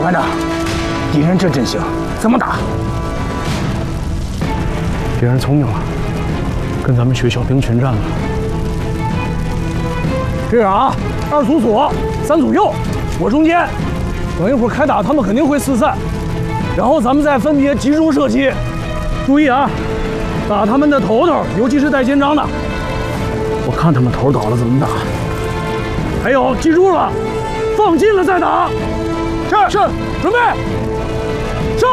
团长，敌人这阵型怎么打？ 敌人聪明了，跟咱们学校兵群战了。 这样啊，2组左，3组右，我中间。等一会儿开打，他们肯定会四散，然后咱们再分别集中射击。注意啊，打他们的头头，尤其是带肩章的。 我看他们头倒了怎么打。 还有，记住了，放近了再打。是，准备。